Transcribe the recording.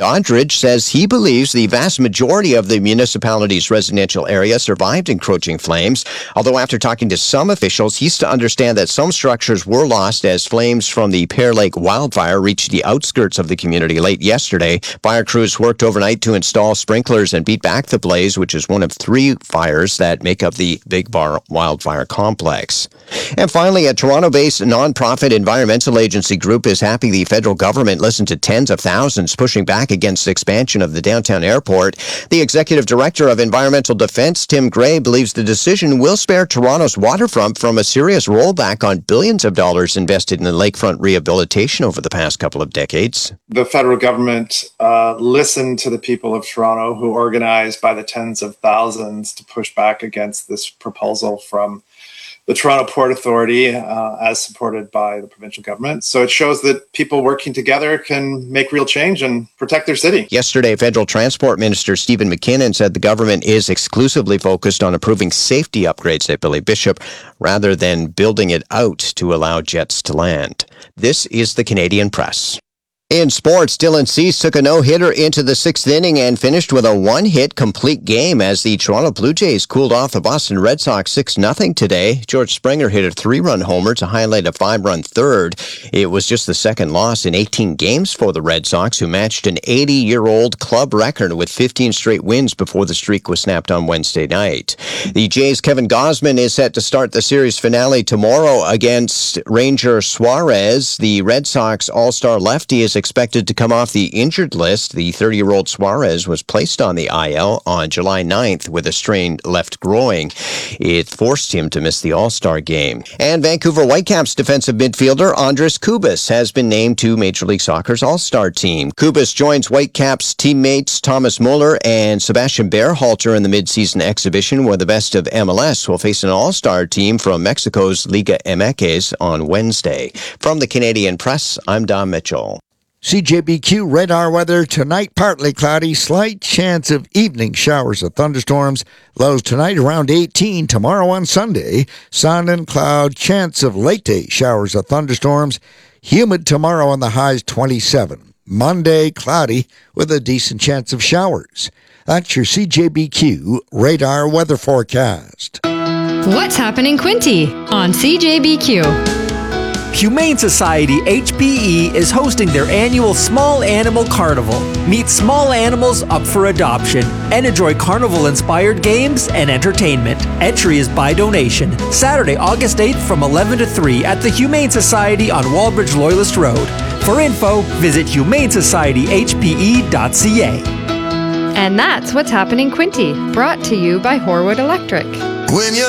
Doddridge says he believes the vast majority of the municipality's residential area survived encroaching flames, although after talking to some officials, he's to understand that some structures were lost as flames from the Pear Lake wildfire reached the outskirts of the community late yesterday. Fire crews worked overnight to install sprinklers and beat back the blaze, which is one of 3 fires that make up the Big Bar wildfire complex. And finally, a Toronto-based nonprofit environmental agency group is happy the federal government listened to tens of thousands pushing back against expansion of the downtown airport. The executive director of Environmental Defense, Tim Gray, believes the decision will spare Toronto's waterfront from a serious rollback on billions of dollars invested in the lakefront rehabilitation over the past couple of decades. The federal government listened to the people of Toronto who organized by the tens of thousands to push back against this proposal from the Toronto Port Authority, as supported by the provincial government. So it shows that people working together can make real change and protect their city. Yesterday, Federal Transport Minister Stephen McKinnon said the government is exclusively focused on improving safety upgrades at Billy Bishop rather than building it out to allow jets to land. This is the Canadian Press. In sports, Dylan Cease took a no-hitter into the 6th inning and finished with a one-hit complete game as the Toronto Blue Jays cooled off the Boston Red Sox 6-0 today. George Springer hit a 3-run homer to highlight a 5-run third. It was just the second loss in 18 games for the Red Sox, who matched an 80-year-old club record with 15 straight wins before the streak was snapped on Wednesday night. The Jays' Kevin Gausman is set to start the series finale tomorrow against Ranger Suarez. The Red Sox all-star lefty is expected to come off the injured list. The 30-year-old Suarez was placed on the IL on July 9th with a strained left groin. It forced him to miss the All-Star game. And Vancouver Whitecaps defensive midfielder Andres Cubas has been named to Major League Soccer's All-Star team. Cubas joins Whitecaps teammates Thomas Muller and Sebastian Berhalter in the midseason exhibition where the best of MLS will face an All-Star team from Mexico's Liga MX on Wednesday. From the Canadian Press, I'm Don Mitchell. CJBQ radar weather tonight, partly cloudy, slight chance of evening showers or thunderstorms. Lows tonight around 18. Tomorrow on Sunday, sun and cloud, chance of late day showers or thunderstorms. Humid tomorrow on the highs 27. Monday, cloudy with a decent chance of showers. That's your CJBQ radar weather forecast. What's happening, Quinty, on CJBQ? Humane Society HPE is hosting their annual Small Animal Carnival. Meet small animals up for adoption and enjoy carnival-inspired games and entertainment. Entry is by donation. Saturday, August 8th from 11 to 3 at the Humane Society on Wallbridge Loyalist Road. For info, visit humanesociety.hpe.ca. And that's What's Happening, Quinty, brought to you by Horwood Electric. When you